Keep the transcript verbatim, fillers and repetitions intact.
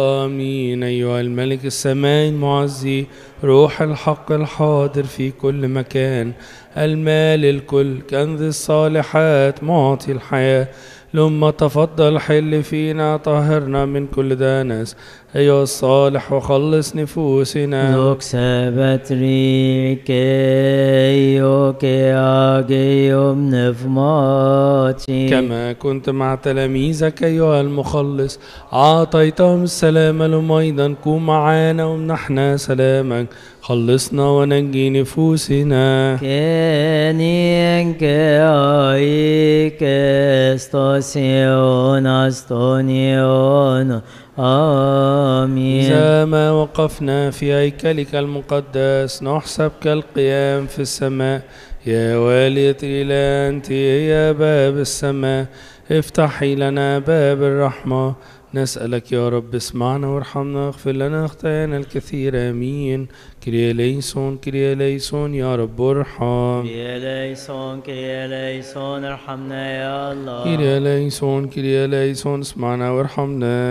آمين. أيها الملك السماء المعزي، روح الحق الحاضر في كل مكان، المال الكل، كنز الصالحات، معطي الحياة، لما تفضل حل فينا، طهرنا من كل دنس، أيها الصالح وخلص نفوسنا. Lok sabatri keyo nefmati. كما كنت مع تلاميذك أيها المخلص أعطيتهم السلام، لهم أيضا كن معانا ومنحنا سلامك، خلصنا ونجي نفوسنا. Kenien ke ai ke stasion astonion. آمين. إذا ما وقفنا في هيكلك المقدس نحسب كالقيام في السماء، يا والدتي لا أنت يا باب السماء، افتحي لنا باب الرحمة، نسألك يا رب اسمعنا وارحمنا، اغفر لنا خطايانا الكثير. آمين. كريا ليسون كريا ليسون يا رب ارحم. كريا ليسون كريا ليسون ارحمنا يا الله. كريا ليسون كريا ليسون اسمعنا وارحمنا.